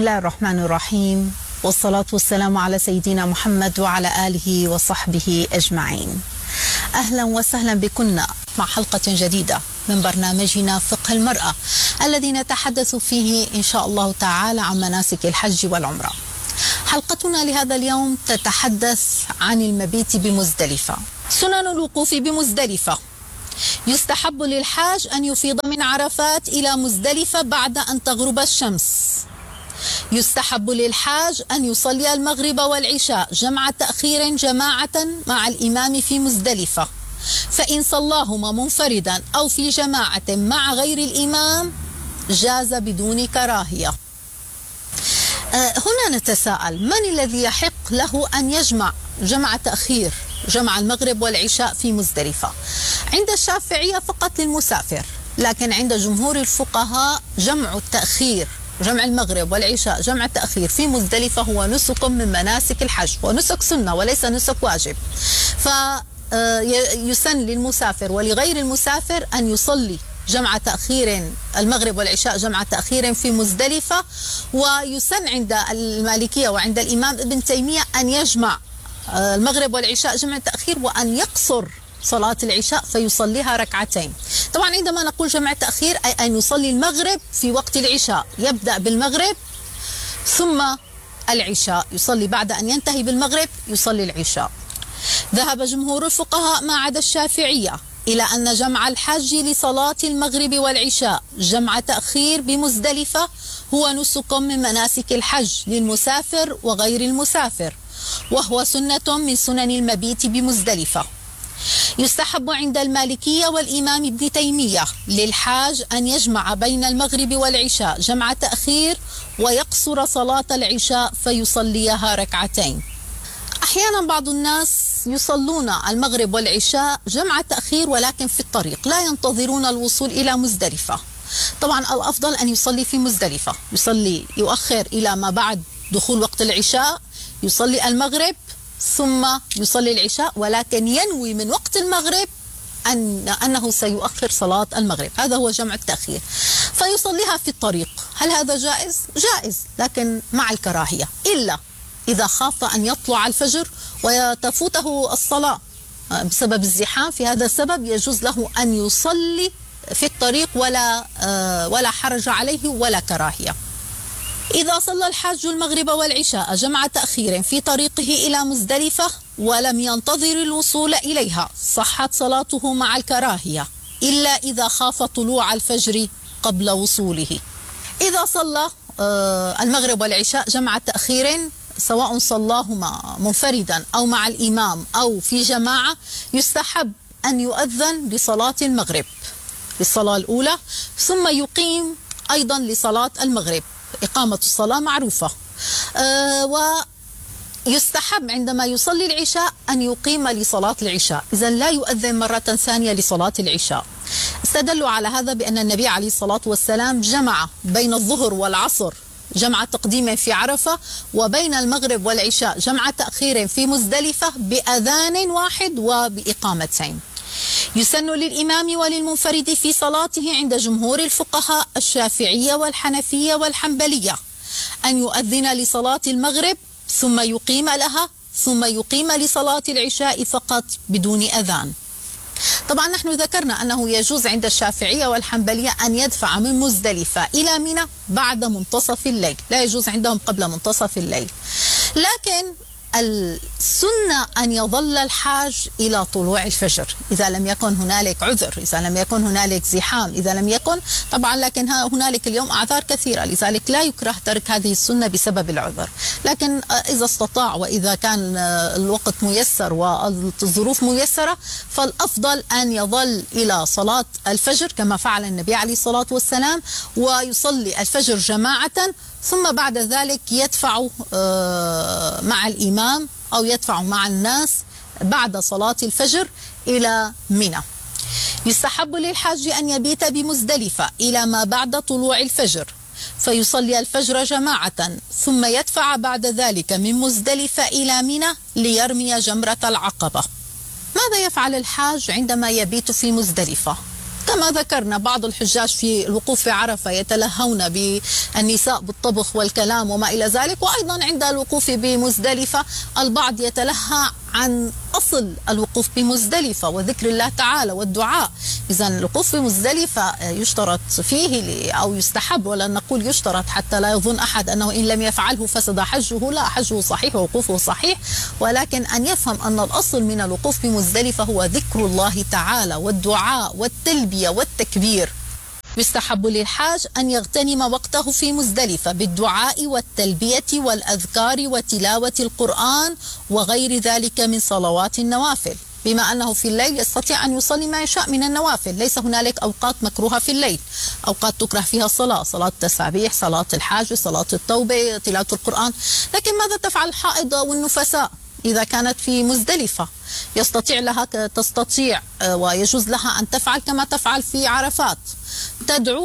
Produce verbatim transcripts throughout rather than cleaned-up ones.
الله الرحمن الرحيم، والصلاة والسلام على سيدنا محمد وعلى آله وصحبه أجمعين. أهلا وسهلا بكنا مع حلقة جديدة من برنامجنا فقه المرأة الذي نتحدث فيه إن شاء الله تعالى عن مناسك الحج والعمرة. حلقتنا لهذا اليوم تتحدث عن المبيت بمزدلفة. سنن الوقوف بمزدلفة: يستحب للحاج أن يفيض من عرفات إلى مزدلفة بعد أن تغرب الشمس. يستحب للحاج أن يصلي المغرب والعشاء جمع تأخير جماعة مع الإمام في مزدلفة، فإن صلاهما منفردا أو في جماعة مع غير الإمام جاز بدون كراهية. هنا نتساءل: من الذي يحق له أن يجمع جمع تأخير جمع المغرب والعشاء في مزدلفة؟ عند الشافعية فقط للمسافر، لكن عند جمهور الفقهاء جمع التأخير جمع المغرب والعشاء جمع التأخير في مزدلفة هو نسك من مناسك الحج، ونسك سنة وليس نسك واجب. فيسن للمسافر ولغير المسافر أن يصلي جمع تأخير المغرب والعشاء جمع تأخير في مزدلفة، ويسن عند المالكية وعند الإمام ابن تيمية أن يجمع المغرب والعشاء جمع تأخير وأن يقصر صلاة العشاء فيصليها ركعتين. طبعا عندما نقول جمع تأخير أي أن يصلي المغرب في وقت العشاء، يبدأ بالمغرب ثم العشاء، يصلي بعد أن ينتهي بالمغرب يصلي العشاء. ذهب جمهور الفقهاء ما عدا الشافعية إلى أن جمع الحج لصلاة المغرب والعشاء جمع تأخير بمزدلفة هو نسك من مناسك الحج للمسافر وغير المسافر، وهو سنة من سنن المبيت بمزدلفة. يستحب عند المالكية والإمام ابن تيمية للحاج أن يجمع بين المغرب والعشاء جمع تأخير ويقصر صلاة العشاء فيصليها ركعتين. أحيانا بعض الناس يصلون المغرب والعشاء جمع تأخير ولكن في الطريق، لا ينتظرون الوصول إلى مزدلفة. طبعا الأفضل أن يصلي في مزدلفة، يصلي يؤخر إلى ما بعد دخول وقت العشاء، يصلي المغرب ثم يصلي العشاء، ولكن ينوي من وقت المغرب أن أنه سيؤخر صلاة المغرب. هذا هو جمع التأخير، فيصليها في الطريق. هل هذا جائز؟ جائز، لكن مع الكراهية، إلا إذا خاف أن يطلع الفجر وتفوته الصلاة بسبب الزحام. في هذا السبب يجوز له أن يصلي في الطريق ولا ولا حرج عليه ولا كراهية. إذا صلى الحاج المغرب والعشاء جمع تأخير في طريقه إلى مزدلفة ولم ينتظر الوصول إليها صحت صلاته مع الكراهية، إلا إذا خاف طلوع الفجر قبل وصوله. إذا صلى المغرب والعشاء جمع تأخير سواء صلاهما منفردا أو مع الإمام أو في جماعة، يستحب أن يؤذن لصلاة المغرب للصلاة الأولى ثم يقيم أيضا لصلاة المغرب. إقامة الصلاة معروفة. أه ويستحب عندما يصلي العشاء أن يقيم لصلاة العشاء، إذا لا يؤذن مرة ثانية لصلاة العشاء. استدلوا على هذا بأن النبي عليه الصلاة والسلام جمع بين الظهر والعصر جمع تقديم في عرفة، وبين المغرب والعشاء جمع تأخير في مزدلفة بأذان واحد وبإقامتين. يسن للإمام وللمنفرد في صلاته عند جمهور الفقهاء الشافعية والحنفية والحنبلية أن يؤذن لصلاة المغرب ثم يقيم لها ثم يقيم لصلاة العشاء فقط بدون أذان. طبعا نحن ذكرنا أنه يجوز عند الشافعية والحنبلية أن يدفع من مزدلفة إلى منى بعد منتصف الليل، لا يجوز عندهم قبل منتصف الليل. لكن السنة أن يظل الحاج إلى طلوع الفجر إذا لم يكن هنالك عذر، إذا لم يكن هنالك زحام، إذا لم يكن طبعا، لكن هنالك اليوم أعذار كثيرة، لذلك لا يكره ترك هذه السنة بسبب العذر. لكن إذا استطاع وإذا كان الوقت ميسر والظروف ميسرة فالأفضل أن يظل إلى صلاة الفجر كما فعل النبي عليه الصلاة والسلام، ويصلي الفجر جماعة ثم بعد ذلك يدفع مع الإمام أو يدفع مع الناس بعد صلاة الفجر إلى منى. يستحب للحاج أن يبيت بمزدلفة إلى ما بعد طلوع الفجر فيصلي الفجر جماعة ثم يدفع بعد ذلك من مزدلفة إلى منى ليرمي جمرة العقبة. ماذا يفعل الحاج عندما يبيت في مزدلفة؟ كما ذكرنا بعض الحجاج في الوقوف في عرفة يتلهون بالنساء بالطبخ والكلام وما إلى ذلك، وأيضا عند الوقوف بمزدلفة البعض يتلهى عن أصل الوقوف بمزدلفة وذكر الله تعالى والدعاء. إذا الوقوف بمزدلفة يشترط فيه أو يستحب، ولا نقول يشترط حتى لا يظن أحد أنه إن لم يفعله فسد حجه، لا، حجه صحيح ووقوفه صحيح، ولكن أن يفهم أن الأصل من الوقوف بمزدلفة هو ذكر الله تعالى والدعاء والتلبية والتكبير. يستحب للحاج أن يغتنم وقته في مزدلفة بالدعاء والتلبية والأذكار وتلاوة القرآن وغير ذلك من صلوات النوافل، بما أنه في الليل يستطيع أن يصلي ما يشاء من النوافل. ليس هنالك أوقات مكروهة في الليل، أوقات تكره فيها الصلاة، صلاة التسابيح، صلاة الحاج، صلاة التوبة، تلاوة القرآن. لكن ماذا تفعل الحائض والنفساء إذا كانت في مزدلفة؟ يستطيع لها تستطيع ويجوز لها أن تفعل كما تفعل في عرفات، تدعو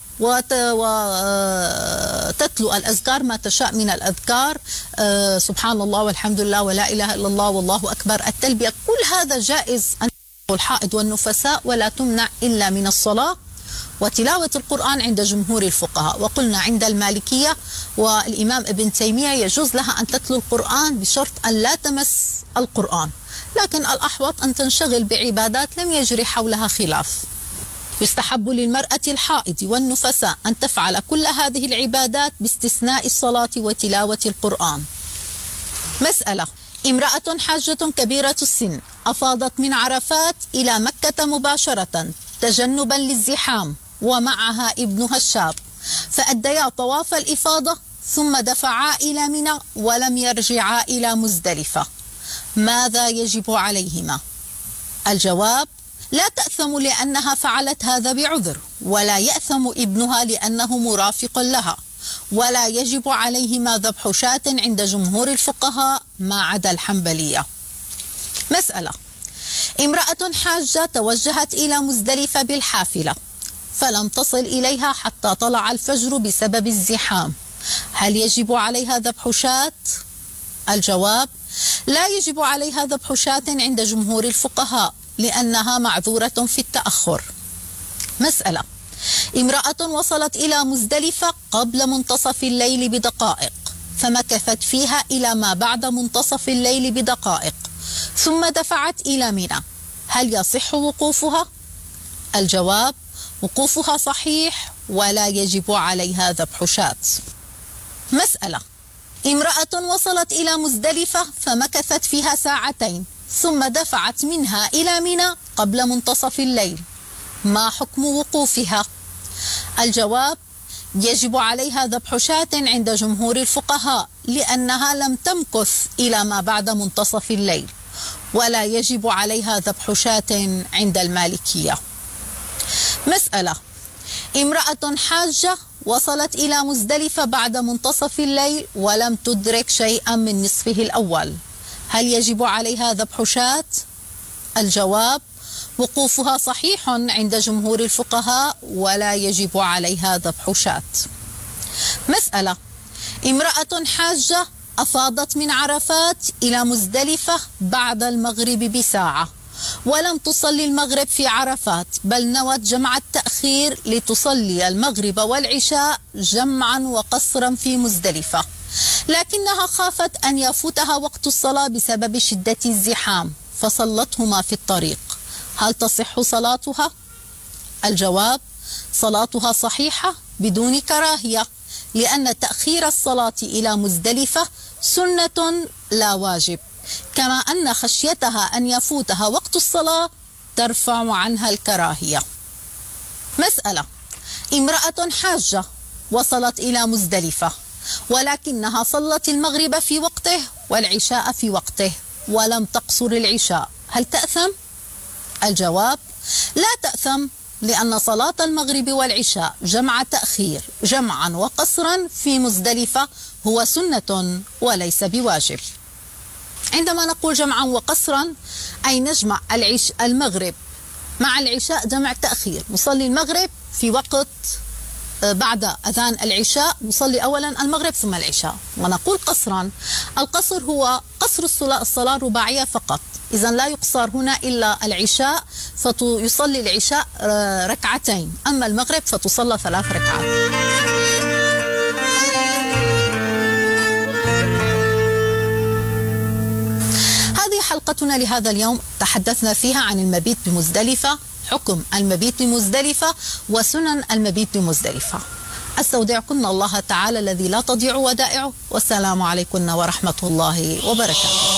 وتتلو الأذكار ما تشاء من الأذكار، سبحان الله والحمد لله ولا إله إلا الله والله أكبر، التلبية، كل هذا جائز أن الحائض والنفساء، ولا تمنع إلا من الصلاة وتلاوة القرآن عند جمهور الفقهاء. وقلنا عند المالكية والإمام ابن تيمية يجوز لها أن تتلو القرآن بشرط أن لا تمس القرآن، لكن الأحوط أن تنشغل بعبادات لم يجري حولها خلاف. يستحب للمرأة الحائض والنفساء أن تفعل كل هذه العبادات باستثناء الصلاة وتلاوة القرآن. مسألة: امرأة حاجة كبيرة السن أفاضت من عرفات إلى مكة مباشرة تجنبا للزحام ومعها ابنها الشاب، فأديا طواف الإفاضة ثم دفعا إلى منى ولم يرجعا إلى مزدلفة، ماذا يجب عليهما؟ الجواب: لا تأثم لأنها فعلت هذا بعذر، ولا يأثم ابنها لأنه مرافق لها، ولا يجب عليهما ذبح شاة عند جمهور الفقهاء ما عدا الحنبلية. مسألة: امرأة حاجة توجهت إلى مزدلفة بالحافلة فلم تصل إليها حتى طلع الفجر بسبب الزحام، هل يجب عليها ذبح شاة؟ الجواب: لا يجب عليها ذبح شاة عند جمهور الفقهاء لأنها معذورة في التأخر. مسألة: امرأة وصلت إلى مزدلفة قبل منتصف الليل بدقائق فمكثت فيها إلى ما بعد منتصف الليل بدقائق ثم دفعت إلى منى، هل يصح وقوفها؟ الجواب: وقوفها صحيح ولا يجب عليها ذبح شاة. مسألة: امرأة وصلت إلى مزدلفة فمكثت فيها ساعتين ثم دفعت منها إلى منى قبل منتصف الليل، ما حكم وقوفها؟ الجواب: يجب عليها ذبح شاة عند جمهور الفقهاء لأنها لم تمكث إلى ما بعد منتصف الليل، ولا يجب عليها ذبح شاة عند المالكية. مسألة: امرأة حاجة وصلت إلى مزدلفة بعد منتصف الليل ولم تدرك شيئا من نصفه الأول، هل يجب عليها ذبح شاة؟ الجواب: وقوفها صحيح عند جمهور الفقهاء ولا يجب عليها ذبح شاة. مسألة: امرأة حاجة أفاضت من عرفات إلى مزدلفة بعد المغرب بساعة ولم تصلي المغرب في عرفات، بل نوت جمع التأخير لتصلي المغرب والعشاء جمعا وقصرا في مزدلفة، لكنها خافت أن يفوتها وقت الصلاة بسبب شدة الزحام فصلتهما في الطريق، هل تصح صلاتها؟ الجواب: صلاتها صحيحة بدون كراهية، لأن تأخير الصلاة إلى مزدلفة سنة لا واجب، كما أن خشيتها أن يفوتها وقت الصلاة ترفع عنها الكراهية. مسألة: امرأة حاجة وصلت إلى مزدلفة ولكنها صلت المغرب في وقته والعشاء في وقته ولم تقصر العشاء، هل تأثم؟ الجواب: لا تأثم، لأن صلاة المغرب والعشاء جمع تأخير جمعا وقصرا في مزدلفة هو سنة وليس بواجب. عندما نقول جمعا وقصرا أي نجمع العش المغرب مع العشاء جمع تأخير، نصلي المغرب في وقت بعد أذان العشاء نصلي أولا المغرب ثم العشاء. ونقول قصرا، القصر هو قصر الصلاة الرباعية فقط، إذا لا يقصر هنا إلا العشاء فيصلي العشاء ركعتين، أما المغرب فتصلى ثلاث ركعات. حلقتنا لهذا اليوم تحدثنا فيها عن المبيت بمزدلفة، حكم المبيت بمزدلفة وسنن المبيت بمزدلفة. استودعكن الله تعالى الذي لا تضيع ودائعه، والسلام عليكم ورحمة الله وبركاته.